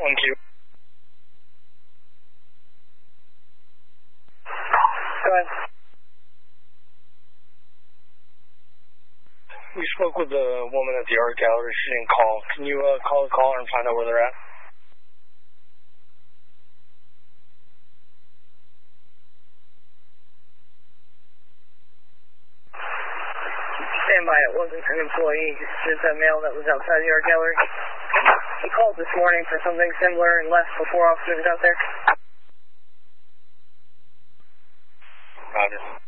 Thank you. Go ahead. We spoke with the woman at the art gallery. She didn't call. Can you call the caller and find out where they're at? Stand by. It wasn't an employee. It's just a male that was outside the art gallery. He called this morning for something similar and left before officers got there. Roger.